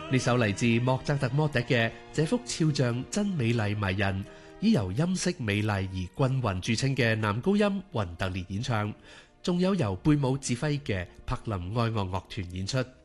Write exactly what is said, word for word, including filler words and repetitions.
呢首嚟自莫扎特摩笛嘅這幅肖像真美麗迷人，以由音色美麗而均勻著稱嘅男高音雲特列演唱，仲有由貝姆指揮嘅柏林愛樂樂團演出。